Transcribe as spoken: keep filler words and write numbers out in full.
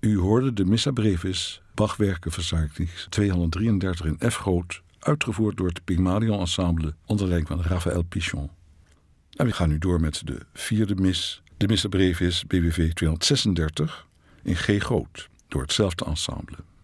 U hoorde de Missa Brevis, Bachwerken Verzeichnis tweehonderddrieëndertig in F groot, uitgevoerd door het Pygmalion Ensemble onder leiding van Raphaël Pichon. En we gaan nu door met de vierde mis, de Missa Brevis B W V tweehonderdzesendertig in G groot, door hetzelfde ensemble.